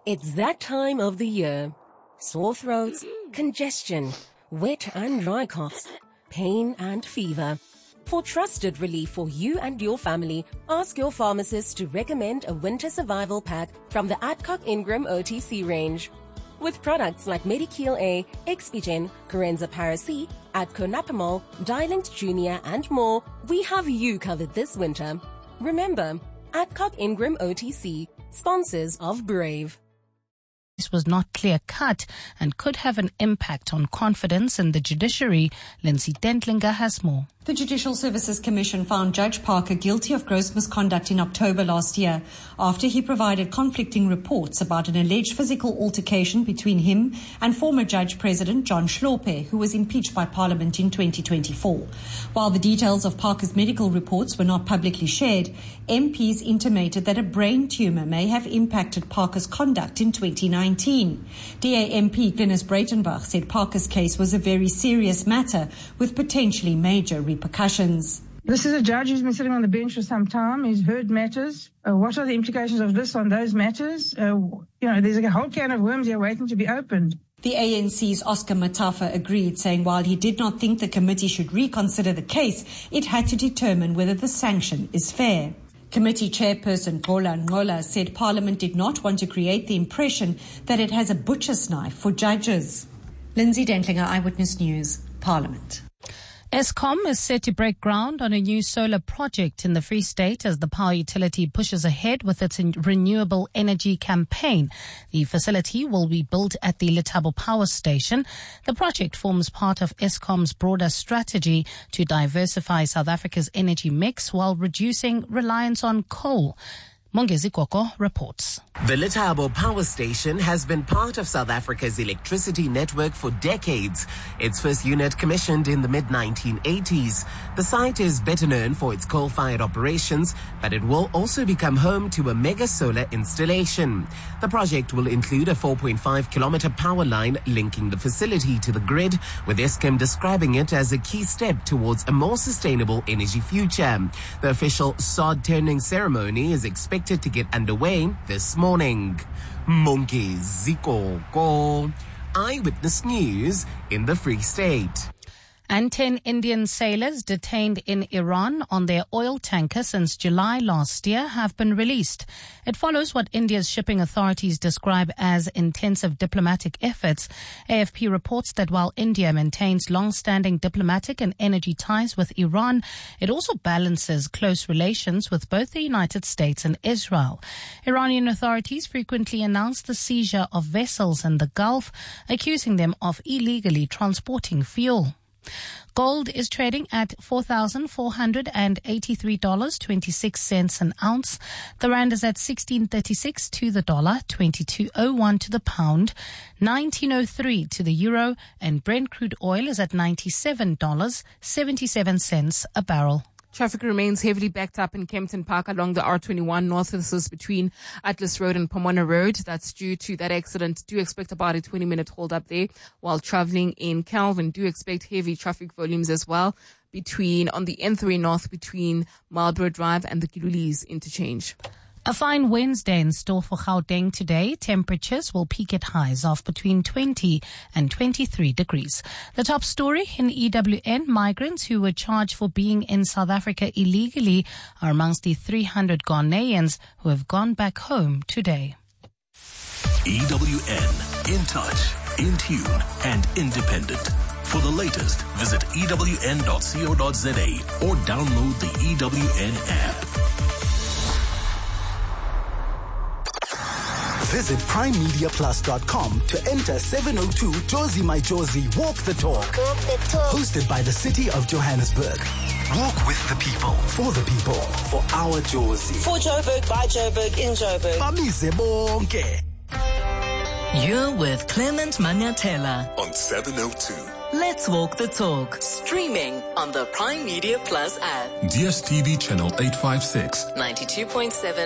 It's that time of the year. Sore throats, congestion, wet and dry coughs, pain and fever. For trusted relief for you and your family, ask your pharmacist to recommend a winter survival pack from the Adcock Ingram OTC range. With products like Medikil A, Expigen, Corenza Paracy, Adco Napamol, Dilinct Junior and more, we have you covered this winter. Remember, Adcock Ingram OTC, sponsors of Brave. This was not clear-cut and could have an impact on confidence in the judiciary. Lindsay Dentlinger has more. The Judicial Services Commission found Judge Parker guilty of gross misconduct in October last year after he provided conflicting reports about an alleged physical altercation between him and former Judge President John Hlophe, who was impeached by Parliament in 2024. While the details of Parker's medical reports were not publicly shared, MPs intimated that a brain tumour may have impacted Parker's conduct in 2019. DA MP Glynis Breitenbach said Parker's case was a very serious matter with potentially major repercussions. This is a judge who's been sitting on the bench for some time. He's heard matters. What are the implications of this on those matters? There's a whole can of worms here waiting to be opened. The ANC's Oscar Matafa agreed, saying while he did not think the committee should reconsider the case, it had to determine whether the sanction is fair. Committee chairperson Gola Ngola said Parliament did not want to create the impression that it has a butcher's knife for judges. Lindsay Dentlinger, Eyewitness News, Parliament. Eskom is set to break ground on a new solar project in the Free State as the power utility pushes ahead with its renewable energy campaign. The facility will be built at the Letabo Power Station. The project forms part of Eskom's broader strategy to diversify South Africa's energy mix while reducing reliance on coal. Mongezi Koko reports. The Letabo Power Station has been part of South Africa's electricity network for decades. Its first unit commissioned in the mid-1980s. The site is better known for its coal-fired operations, but it will also become home to a mega solar installation. The project will include a 4.5-kilometer power line linking the facility to the grid, with Eskom describing it as a key step towards a more sustainable energy future. The official sod turning ceremony is expected to get underway this morning. Mongezi Koko, Eyewitness News in the Free State. And 10 Indian sailors detained in Iran on their oil tanker since July last year have been released. It follows what India's shipping authorities describe as intensive diplomatic efforts. AFP reports that while India maintains long-standing diplomatic and energy ties with Iran, it also balances close relations with both the United States and Israel. Iranian authorities frequently announce the seizure of vessels in the Gulf, accusing them of illegally transporting fuel. Gold is trading at $4,483.26 an ounce. The rand is at 16.36 to the dollar, 22.01 to the pound, 19.03 to the euro, and Brent crude oil is at $97.77 a barrel. Traffic remains heavily backed up in Kempton Park along the R21 north. This is between Atlas Road and Pomona Road. That's due to that accident. Do expect about a 20-minute hold up there. While traveling in Calvin, do expect heavy traffic volumes as well on the N3 north between Marlborough Drive and the Gilulis interchange. A fine Wednesday in store for Gauteng today. Temperatures will peak at highs of between 20 and 23 degrees. The top story in EWN, migrants who were charged for being in South Africa illegally are amongst the 300 Ghanaians who have gone back home today. EWN, in touch, in tune, and independent. For the latest, visit ewn.co.za or download the EWN app. Visit primemediaplus.com to enter 702 Josie My Josie Walk the Talk. Hosted by the City of Johannesburg. Walk with the people, for the people, for our Josie. For Joburg, by Joburg, in Joburg. Bamise bonke. You're with Clement Manyatela on 702. Let's walk the talk. Streaming on the Prime Media Plus app. DSTV channel 856. 92.7